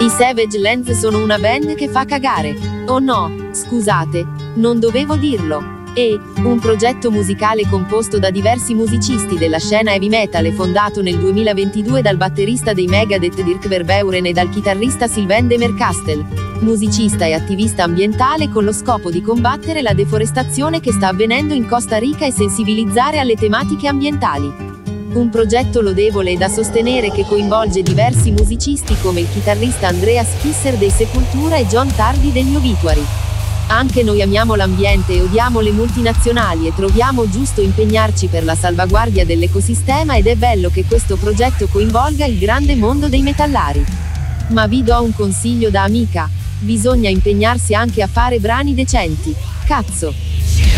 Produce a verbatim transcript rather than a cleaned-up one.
I Savage Lands sono una band che fa cagare. Oh no, scusate, non dovevo dirlo. E, un progetto musicale composto da diversi musicisti della scena heavy metal e fondato nel duemilaventidue dal batterista dei Megadeth Dirk Verbeuren e dal chitarrista Sylvain de Mercastel, musicista e attivista ambientale con lo scopo di combattere la deforestazione che sta avvenendo in Costa Rica e sensibilizzare alle tematiche ambientali. Un progetto lodevole e da sostenere che coinvolge diversi musicisti come il chitarrista Andreas Kisser dei Sepultura e John Tardy degli Obituary. Anche noi amiamo l'ambiente e odiamo le multinazionali e troviamo giusto impegnarci per la salvaguardia dell'ecosistema ed è bello che questo progetto coinvolga il grande mondo dei metallari. Ma vi do un consiglio da amica. Bisogna impegnarsi anche a fare brani decenti. Cazzo!